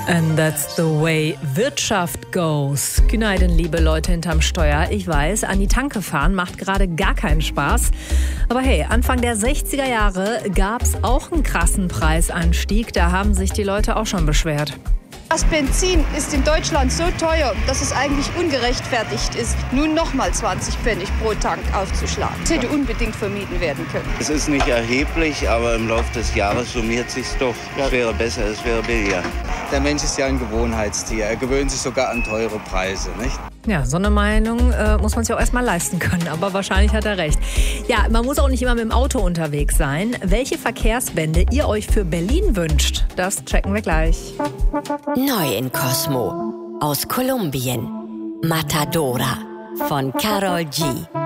And that's the way Wirtschaft goes. Günaydin, liebe Leute hinterm Steuer. Ich weiß, an die Tanke fahren macht gerade gar keinen Spaß. Aber hey, Anfang der 60er Jahre gab's auch einen krassen Preisanstieg. Da haben sich die Leute auch schon beschwert. Das Benzin ist in Deutschland so teuer, dass es eigentlich ungerechtfertigt ist, nun nochmal 20 Pfennig pro Tank aufzuschlagen. Das hätte unbedingt vermieden werden können. Es ist nicht erheblich, aber im Laufe des Jahres summiert sich's doch. Es wäre besser, es wäre billiger. Der Mensch ist ja ein Gewohnheitstier. Er gewöhnt sich sogar an teure Preise, nicht? Ja, so eine Meinung muss man sich auch erstmal leisten können, aber wahrscheinlich hat er recht. Ja, man muss auch nicht immer mit dem Auto unterwegs sein. Welche Verkehrswende ihr euch für Berlin wünscht, das checken wir gleich. Neu in Cosmo aus Kolumbien. Matadora von Karol G.